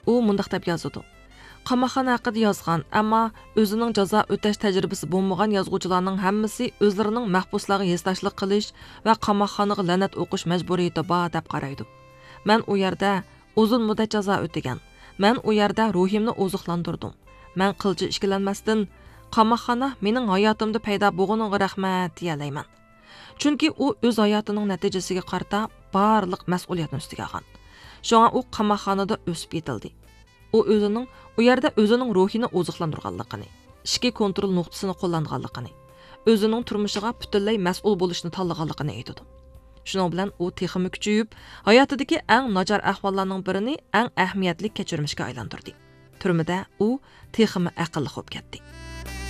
U mundaq deb yozadi. Qamoqxona haqida yozgan, ammo o'zining jazo o'tash tajribasi bo'lmagan yozuvchilarning hammasi o'zlarining mahbuslarga hesdashlik qilish va qamoqxonaga la'nat o'qish majburiyati bor deb qaraydi. Men u yerda uzun muddat jazo o'tagan. Men u yerda ruhimni oziqlantirdim. Men qilchi ishkilanmasdan qamoqxona mening hayotimda paydo bo'lganiga rahmat deyalayman. Chunki u o'z hayotining natijasiga qarata barliq mas'uliyatni ustiga olgan. Shunga u qamoqxonada o'sib yetildi. U yerda o'zining ruhini oziqlantirganligini, ishki kontrol nuqtasini qo'llanganligini, o'zining turmushiga butunlay mas'ul bo'lishni tanlaganligini aytadi. Shuning bilan u texmi kuchayib, hayotidagi eng nochor ahvollarning birini eng ahamiyatli kechirmishga aylantirdi. Turmada u texmi aqlli bo'lib ketdi.